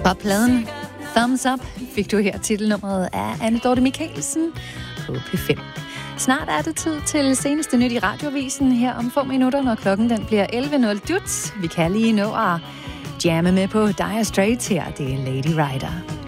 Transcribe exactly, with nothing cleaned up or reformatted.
Fra pladen Thumbs Up fik du her titelnummeret af Anne Dorthe Michelsen på P fem. Snart er det tid til seneste nyt i Radioavisen her om få minutter, når klokken den bliver elleve nul dut. Vi kan lige nå at jamme med på Dire Straits her. Det er Lady Rider.